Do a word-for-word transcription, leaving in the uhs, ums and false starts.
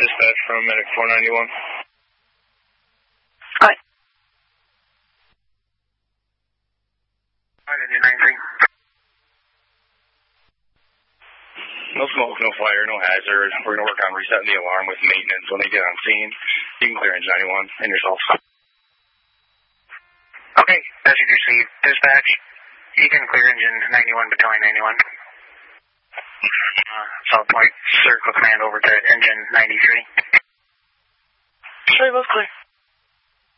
dispatch from Medic four ninety-one. Hi. Hi, Engine ninety-three. No smoke, no fire, no hazard. We're going to work on resetting the alarm with maintenance when they get on scene. You can clear Engine ninety-one and yourself. Okay, message received. Dispatch, you can clear Engine ninety-one, Battalion ninety-one. Uh, South Point, circle command over to Engine ninety-three. Sorry, both clear.